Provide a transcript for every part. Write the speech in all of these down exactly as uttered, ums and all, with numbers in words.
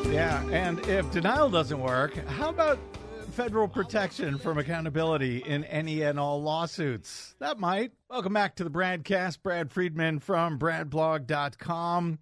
Yeah, and if denial doesn't work, how about federal protection from accountability in any and all lawsuits? That might. Welcome back to the Bradcast. Brad Friedman from brad blog dot com.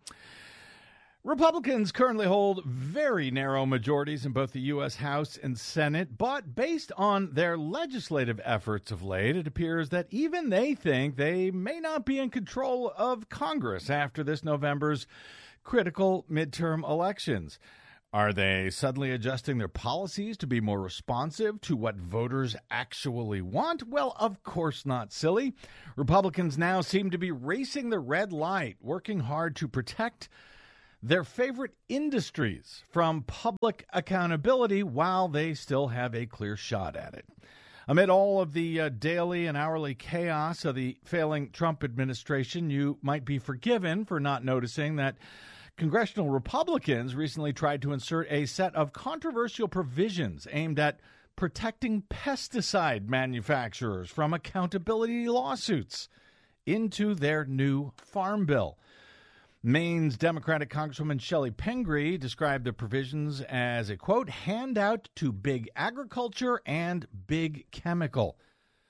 Republicans currently hold very narrow majorities in both the U S. House and Senate, but based on their legislative efforts of late, it appears that even they think they may not be in control of Congress after this November's critical midterm elections. Are they suddenly adjusting their policies to be more responsive to what voters actually want? Well, of course not, silly. Republicans now seem to be racing the red light, working hard to protect their favorite industries from public accountability while they still have a clear shot at it. Amid all of the uh, daily and hourly chaos of the failing Trump administration, you might be forgiven for not noticing that congressional Republicans recently tried to insert a set of controversial provisions aimed at protecting pesticide manufacturers from accountability lawsuits into their new farm bill. Maine's Democratic Congresswoman Shelley Pingree described the provisions as a, quote, handout to big agriculture and big chemical.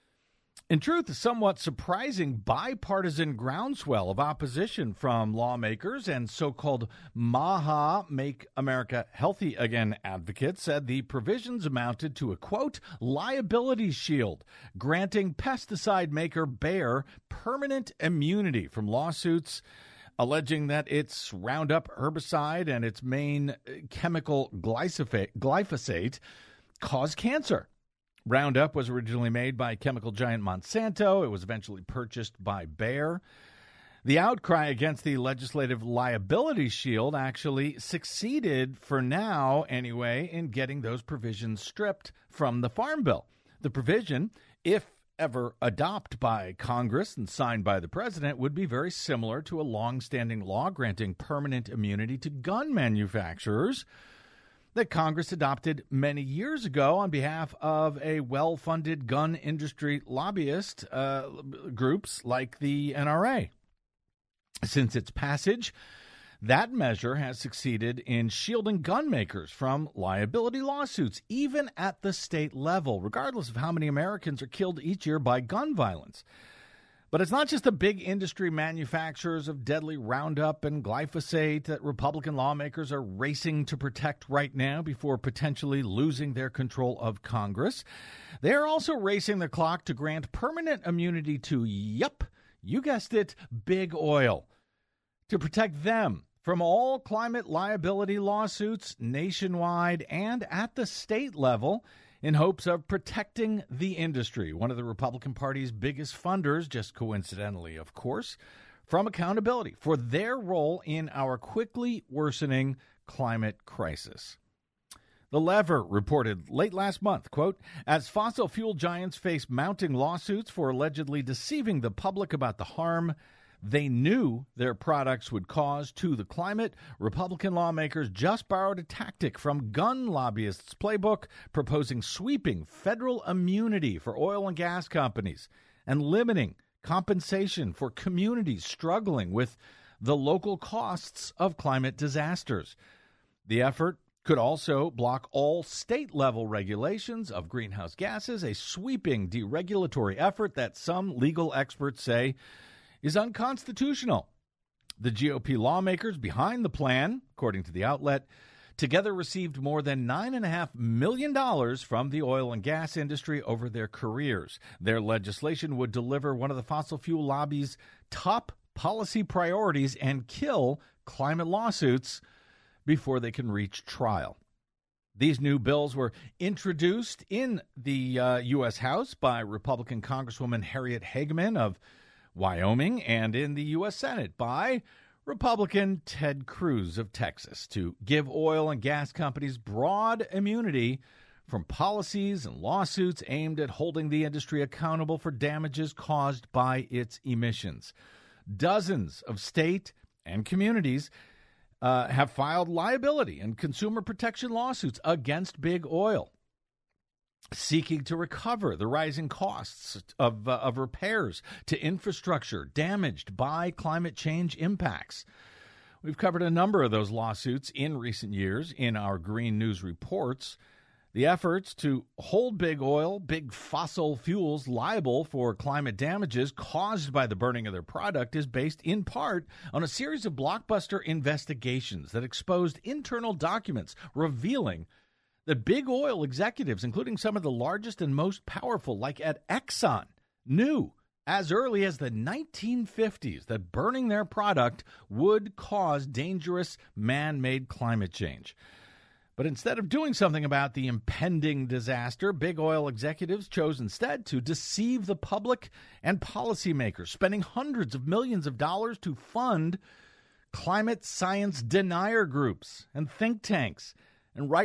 In truth, a somewhat surprising bipartisan groundswell of opposition from lawmakers and so-called MAHA, Make America Healthy Again advocates said the provisions amounted to a, quote, liability shield, granting pesticide maker Bayer permanent immunity from lawsuits alleging that its Roundup herbicide and its main chemical glyphosate, glyphosate cause cancer. Roundup was originally made by chemical giant Monsanto. It was eventually purchased by Bayer. The outcry against the legislative liability shield actually succeeded, for now anyway, in getting those provisions stripped from the Farm Bill. The provision, if ever adopted by Congress and signed by the president, would be very similar to a long-standing law granting permanent immunity to gun manufacturers that Congress adopted many years ago on behalf of a well-funded gun industry lobbyist uh, groups like the N R A. Since its passage, that measure has succeeded in shielding gun makers from liability lawsuits, even at the state level, regardless of how many Americans are killed each year by gun violence. But it's not just the big industry manufacturers of deadly Roundup and glyphosate that Republican lawmakers are racing to protect right now before potentially losing their control of Congress. They are also racing the clock to grant permanent immunity to, yup, you guessed it, big oil, to protect them from all climate liability lawsuits nationwide and at the state level, in hopes of protecting the industry, one of the Republican Party's biggest funders, just coincidentally, of course, from accountability for their role in our quickly worsening climate crisis. The Lever reported late last month, quote, as fossil fuel giants face mounting lawsuits for allegedly deceiving the public about the harm they knew their products would cause to the climate, Republican lawmakers just borrowed a tactic from gun lobbyists' playbook, proposing sweeping federal immunity for oil and gas companies and limiting compensation for communities struggling with the local costs of climate disasters. The effort could also block all state-level regulations of greenhouse gases, a sweeping deregulatory effort that some legal experts say is unconstitutional. The G O P lawmakers behind the plan, according to the outlet, together received more than nine point five million dollars from the oil and gas industry over their careers. Their legislation would deliver one of the fossil fuel lobby's top policy priorities and kill climate lawsuits before they can reach trial. These new bills were introduced in the uh, U S. House by Republican Congresswoman Harriet Hageman of Wyoming, and in the U S. Senate by Republican Ted Cruz of Texas to give oil and gas companies broad immunity from policies and lawsuits aimed at holding the industry accountable for damages caused by its emissions. Dozens of state and communities uh, have filed liability and consumer protection lawsuits against big oil, seeking to recover the rising costs of, uh, of repairs to infrastructure damaged by climate change impacts. We've covered a number of those lawsuits in recent years in our Green News reports. The efforts to hold big oil, big fossil fuels liable for climate damages caused by the burning of their product is based in part on a series of blockbuster investigations that exposed internal documents revealing that big oil executives, including some of the largest and most powerful, like at Exxon, knew as early as the nineteen fifties that burning their product would cause dangerous man-made climate change. But instead of doing something about the impending disaster, big oil executives chose instead to deceive the public and policymakers, spending hundreds of millions of dollars to fund climate science denier groups and think tanks and right